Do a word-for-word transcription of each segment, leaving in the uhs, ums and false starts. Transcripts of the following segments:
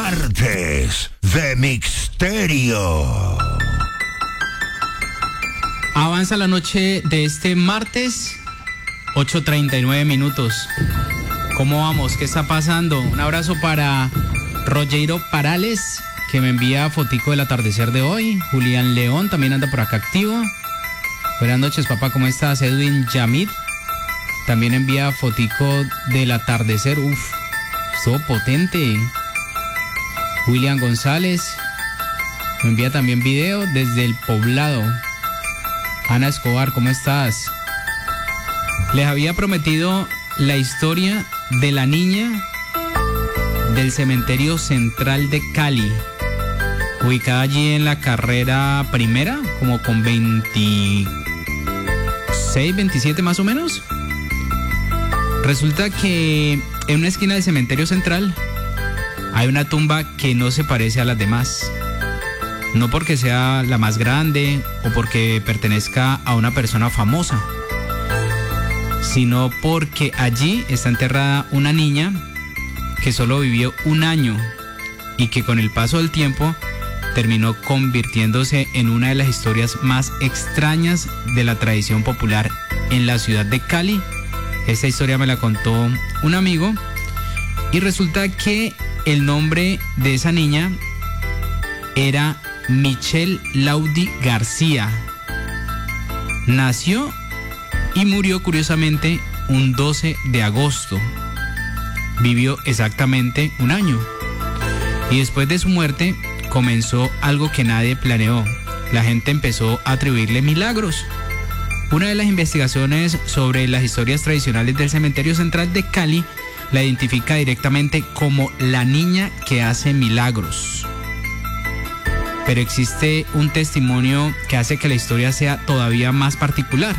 Martes de Misterio. Avanza la noche de este martes, ocho treinta y nueve minutos. ¿Cómo vamos? ¿Qué está pasando? Un abrazo para Rogero Parales, que me envía fotico del atardecer de hoy. Julián León también anda por acá activo. Buenas noches, papá, ¿cómo estás? Edwin Yamid también envía fotico del atardecer. Uf, estuvo potente. William González me envía también video desde el Poblado. Ana Escobar, ¿cómo estás? Les había prometido la historia de la niña del cementerio central de Cali, ubicada allí en la carrera primera, como con veintiséis, veintisiete más o menos. Resulta que en una esquina del cementerio central hay una tumba que no se parece a las demás. No porque sea la más grande o porque pertenezca a una persona famosa, sino porque allí está enterrada una niña que solo vivió un año y que con el paso del tiempo terminó convirtiéndose en una de las historias más extrañas de la tradición popular en la ciudad de Cali. Esta historia me la contó un amigo y resulta que el nombre de esa niña era Michelle Laudi García. Nació y murió curiosamente un doce de agosto. Vivió exactamente un año. Y después de su muerte comenzó algo que nadie planeó. La gente empezó a atribuirle milagros. Una de las investigaciones sobre las historias tradicionales del cementerio central de Cali la identifica directamente como la niña que hace milagros. Pero existe un testimonio que hace que la historia sea todavía más particular.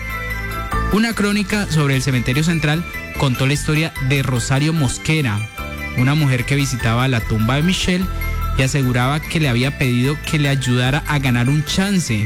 Una crónica sobre el cementerio central contó la historia de Rosario Mosquera, una mujer que visitaba la tumba de Michelle y aseguraba que le había pedido que le ayudara a ganar un chance.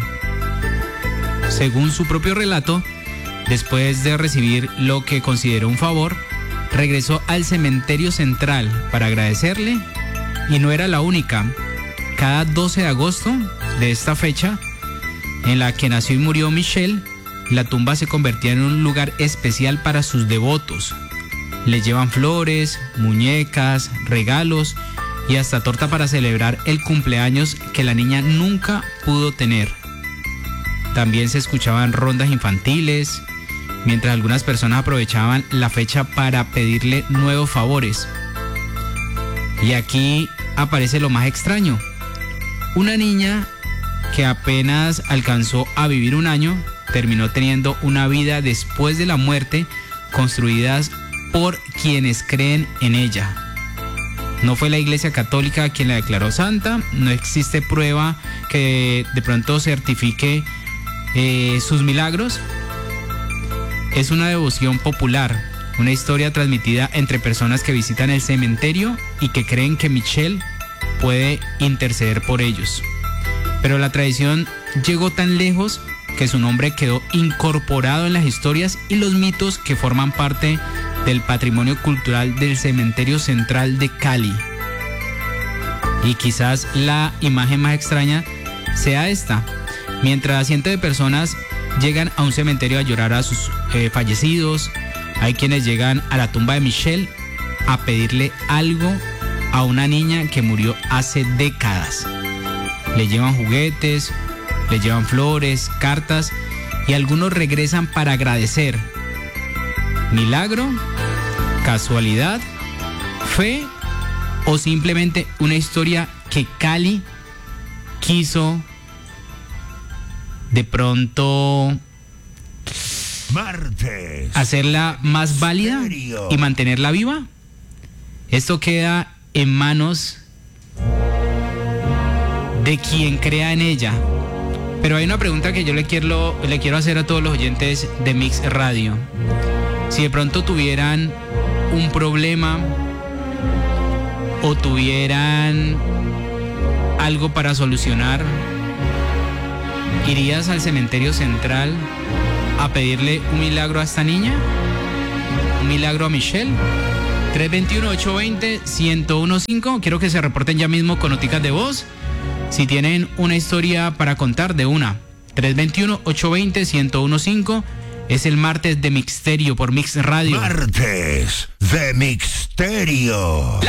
Según su propio relato, después de recibir lo que consideró un favor, regresó al cementerio central para agradecerle, y no era la única. Cada doce de agosto de esta fecha, en la que nació y murió Michelle, la tumba se convertía en un lugar especial para sus devotos. Le llevan flores, muñecas, regalos y hasta torta para celebrar el cumpleaños que la niña nunca pudo tener. También se escuchaban rondas infantiles, mientras algunas personas aprovechaban la fecha para pedirle nuevos favores. Y aquí aparece lo más extraño. Una niña que apenas alcanzó a vivir un año terminó teniendo una vida después de la muerte, construidas por quienes creen en ella. No fue la Iglesia Católica quien la declaró santa, no existe prueba que de pronto certifique eh, sus milagros. Es una devoción popular, una historia transmitida entre personas que visitan el cementerio y que creen que Michelle puede interceder por ellos. Pero la tradición llegó tan lejos que su nombre quedó incorporado en las historias y los mitos que forman parte del patrimonio cultural del cementerio central de Cali. Y quizás la imagen más extraña sea esta. Mientras cientos de personas llegan a un cementerio a llorar a sus eh, fallecidos, hay quienes llegan a la tumba de Michelle a pedirle algo a una niña que murió hace décadas. Le llevan juguetes, le llevan flores, cartas, y algunos regresan para agradecer. ¿Milagro? ¿Casualidad? ¿Fe? ¿O simplemente una historia que Cali quiso de pronto Martes. hacerla más válida y mantenerla viva? Esto queda en manos de quien crea en ella. Pero hay una pregunta que yo le quiero, le quiero hacer a todos los oyentes de Mix Radio. Si de pronto tuvieran un problema o tuvieran algo para solucionar, ¿irías al cementerio central a pedirle un milagro a esta niña? ¿Un milagro a Michelle? tres dos uno, ocho dos cero, uno uno cinco. Quiero que se reporten ya mismo con noticas de voz. Si tienen una historia para contar, de una. tres dos uno, ocho dos cero, uno uno cinco. Es el martes de Mixterio por Mix Radio. Martes de Mixterio.